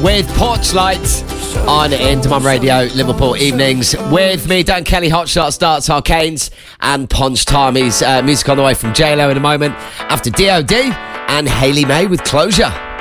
with Porch Lights on Into Mum Radio, Liverpool evenings. With me, Dan Kelly, Hot Shot Starts, Arcanes, and Ponch Tommy's music on the way from JLo in a moment. After DOD and Hayley May with Closure.